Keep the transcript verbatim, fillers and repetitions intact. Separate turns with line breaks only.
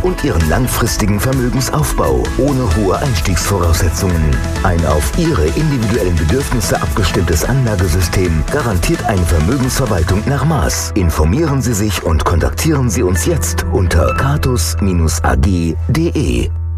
und Ihren langfristigen Vermögensaufbau ohne hohe Einstiegsvoraussetzungen. Ein auf Ihre individuellen Bedürfnisse abgestimmtes Anlagesystem garantiert eine Vermögensverwaltung nach Maß. Informieren Sie sich und kontaktieren Sie uns jetzt unter catus Bindestrich a g punkt de.